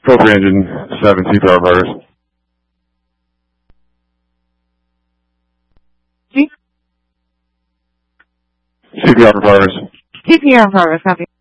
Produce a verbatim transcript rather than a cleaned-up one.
Code engine seven, C P R virus. C C P R virus. C P R virus, copy.